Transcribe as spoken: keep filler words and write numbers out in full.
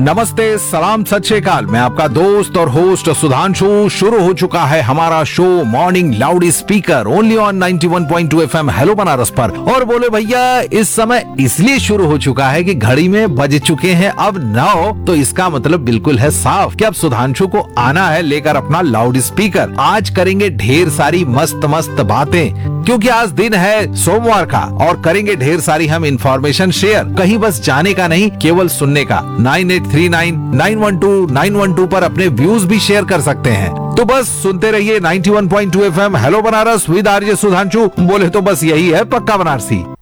नमस्ते, सलाम, सत श्री अकाल। मैं आपका दोस्त और होस्ट सुधांशु। शुरू हो चुका है हमारा show morning loud speaker only on ninety one point two FM hello Banaras पर। और बोले भैया, इस समय इसलिए शुरू हो चुका है कि घड़ी में बज चुके हैं अब नौ, तो इसका मतलब बिल्कुल है साफ कि अब सुधांशु को आना है लेकर अपना लाउड स्पीकर। आज करेंगे ढेर सारी मस्त मस्त बातें, क्योंकि आज दिन है सोमवार का और करेंगे ढेर सारी हम इंफॉर्मेशन शेयर। कहीं बस जाने का नहीं, केवल सुनने का। Nine eight three nine nine one two nine one two पर अपने व्यूज भी शेयर कर सकते हैं। तो बस सुनते रहिए ninety one point two FM hello Banaras with RJ Sudhanshu. बोले तो बस यही है पक्का बनारसी।